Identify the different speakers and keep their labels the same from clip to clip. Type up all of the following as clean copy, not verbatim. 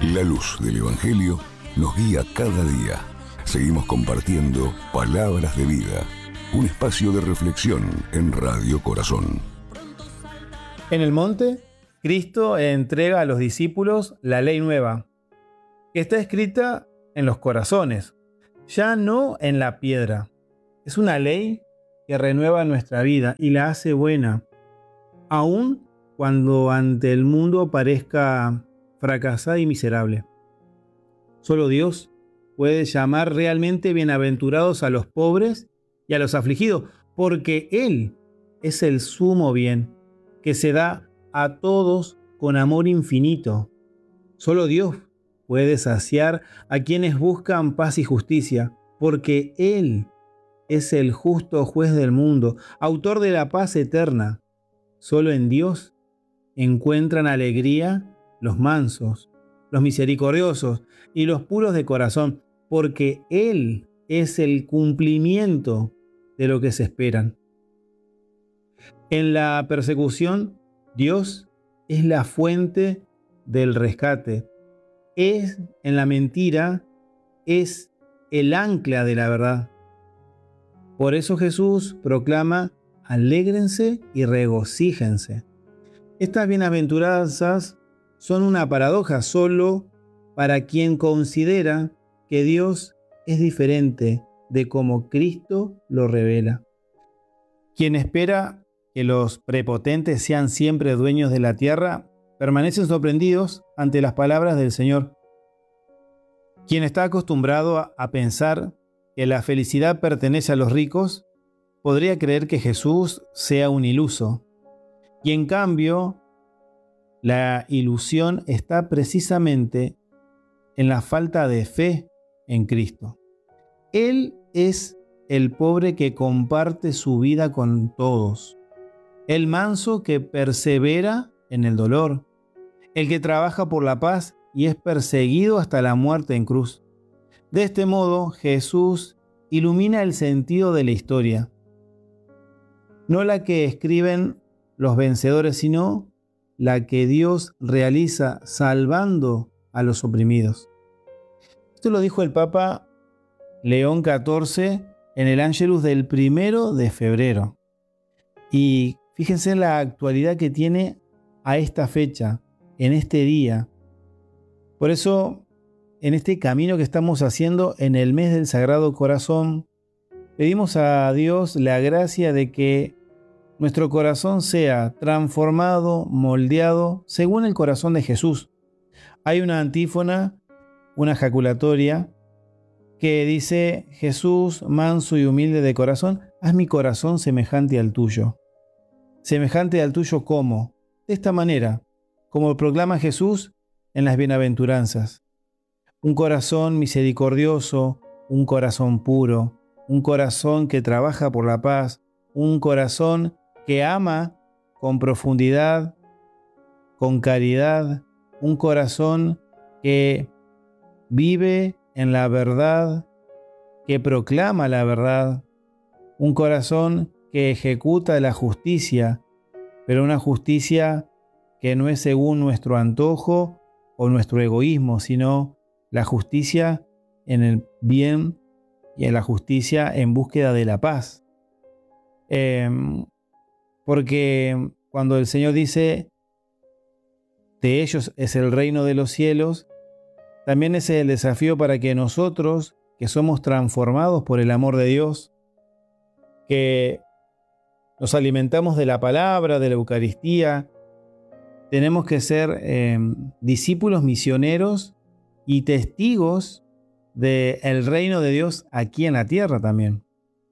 Speaker 1: La luz del Evangelio nos guía cada día. Seguimos compartiendo palabras de vida, un espacio de reflexión en Radio Corazón.
Speaker 2: En el monte, Cristo entrega a los discípulos la ley nueva, que está escrita en los corazones, ya no en la piedra. Es una ley que renueva nuestra vida y la hace buena, aun cuando ante el mundo parezca fracasada y miserable. Solo Dios puede llamar realmente bienaventurados a los pobres y a los afligidos, porque Él es el sumo bien que se da a todos con amor infinito. Solo Dios puede saciar a quienes buscan paz y justicia, porque Él es el justo juez del mundo, autor de la paz eterna. Solo en Dios encuentran alegría los mansos, los misericordiosos y los puros de corazón, porque Él es el cumplimiento de lo que se esperan. En la persecución, Dios es la fuente del rescate. En la mentira, es el ancla de la verdad. Por eso Jesús proclama: alégrense y regocíjense. Estas bienaventuranzas son una paradoja solo para quien considera que Dios es diferente de como Cristo lo revela. Quien espera que los prepotentes sean siempre dueños de la tierra, permanecen sorprendidos ante las palabras del Señor. Quien está acostumbrado a pensar que la felicidad pertenece a los ricos, podría creer que Jesús sea un iluso. Y en cambio, la ilusión está precisamente en la falta de fe en Cristo. Él es el pobre que comparte su vida con todos, el manso que persevera en el dolor, el que trabaja por la paz y es perseguido hasta la muerte en cruz. De este modo, Jesús ilumina el sentido de la historia, no la que escriben los vencedores, sino la que Dios realiza salvando a los oprimidos. Esto lo dijo el Papa León XIV en el Ángelus del 1 de febrero. Y fíjense en la actualidad que tiene a esta fecha, en este día. Por eso, en este camino que estamos haciendo en el mes del Sagrado Corazón, pedimos a Dios la gracia de que nuestro corazón sea transformado, moldeado, según el corazón de Jesús. Hay una antífona, una ejaculatoria, que dice: Jesús, manso y humilde de corazón, haz mi corazón semejante al tuyo. ¿Semejante al tuyo cómo? De esta manera, como proclama Jesús en las bienaventuranzas. Un corazón misericordioso, un corazón puro, un corazón que trabaja por la paz, un corazón que ama con profundidad, con caridad, un corazón que vive en la verdad, que proclama la verdad, un corazón que ejecuta la justicia, pero una justicia que no es según nuestro antojo o nuestro egoísmo, sino la justicia en el bien y en la justicia en búsqueda de la paz. Porque cuando el Señor dice: de ellos es el reino de los cielos, también ese es el desafío para que nosotros, que somos transformados por el amor de Dios, que nos alimentamos de la palabra, de la Eucaristía, tenemos que ser discípulos misioneros y testigos del reino de Dios aquí en la tierra también.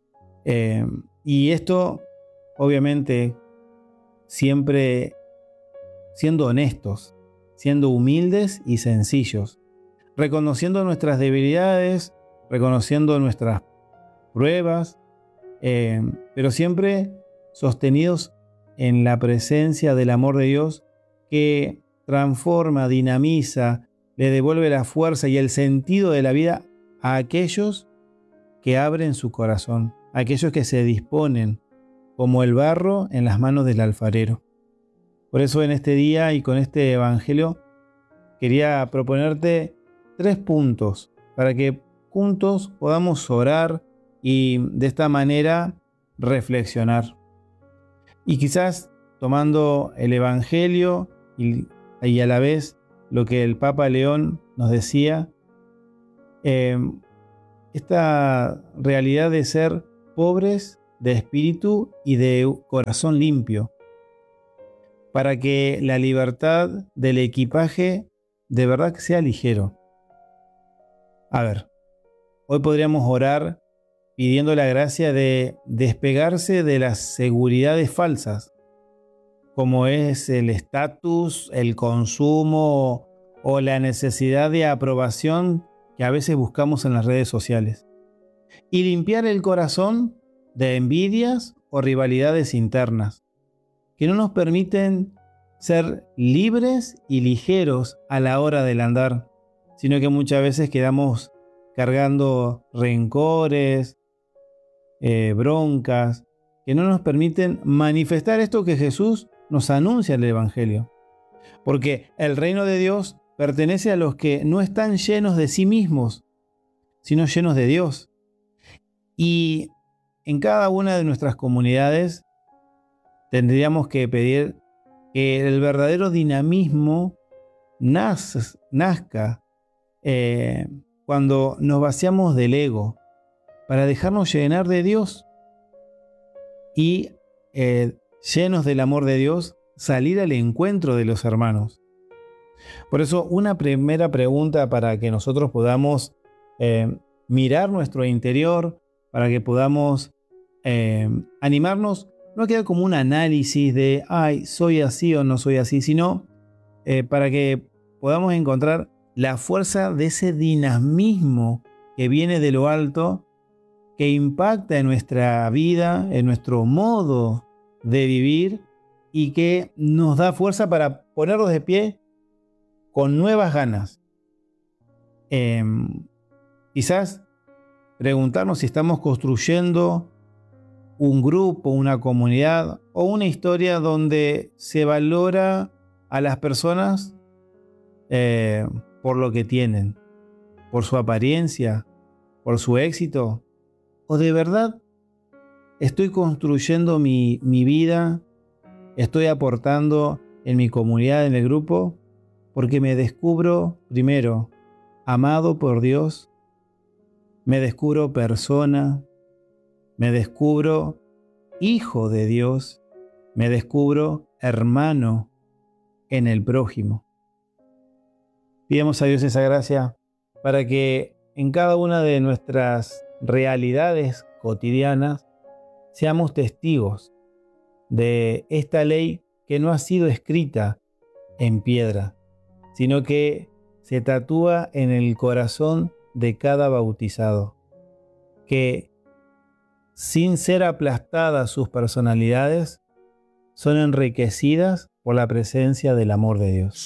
Speaker 2: Y esto, obviamente, siempre siendo honestos, siendo humildes y sencillos, reconociendo nuestras debilidades, reconociendo nuestras pruebas, pero siempre sostenidos en la presencia del amor de Dios, que transforma, dinamiza, le devuelve la fuerza y el sentido de la vida a aquellos que abren su corazón, a aquellos que se disponen como el barro en las manos del alfarero. Por eso en este día y con este evangelio quería proponerte 3 puntos para que juntos podamos orar y de esta manera reflexionar. Y quizás tomando el Evangelio y a la vez lo que el Papa León nos decía, esta realidad de ser pobres de espíritu y de corazón limpio, para que la libertad del equipaje de verdad que sea ligero. A ver, hoy podríamos orar pidiendo la gracia de despegarse de las seguridades falsas, como es el estatus, el consumo o la necesidad de aprobación que a veces buscamos en las redes sociales, y limpiar el corazón de envidias o rivalidades internas, que no nos permiten ser libres y ligeros a la hora del andar, sino que muchas veces quedamos cargando rencores, broncas, que no nos permiten manifestar esto que Jesús nos anuncia en el Evangelio. Porque el reino de Dios pertenece a los que no están llenos de sí mismos, sino llenos de Dios. Y en cada una de nuestras comunidades tendríamos que pedir que el verdadero dinamismo nazca cuando nos vaciamos del ego, para dejarnos llenar de Dios y llenos del amor de Dios, salir al encuentro de los hermanos. Por eso, una primera pregunta para que nosotros podamos mirar nuestro interior, para que podamos animarnos, no queda como un análisis de, ay, soy así o no soy así, sino para que podamos encontrar la fuerza de ese dinamismo que viene de lo alto, que impacta en nuestra vida, en nuestro modo de vivir y que nos da fuerza para ponernos de pie con nuevas ganas. Quizás preguntarnos si estamos construyendo un grupo, una comunidad o una historia donde se valora a las personas por lo que tienen, por su apariencia, por su éxito. ¿O de verdad estoy construyendo mi vida, estoy aportando en mi comunidad, en el grupo, porque me descubro primero amado por Dios, me descubro persona, me descubro hijo de Dios, me descubro hermano en el prójimo? Pidamos a Dios esa gracia para que en cada una de nuestras realidades cotidianas seamos testigos de esta ley que no ha sido escrita en piedra, sino que se tatúa en el corazón de cada bautizado, que sin ser aplastadas sus personalidades, son enriquecidas por la presencia del amor de Dios.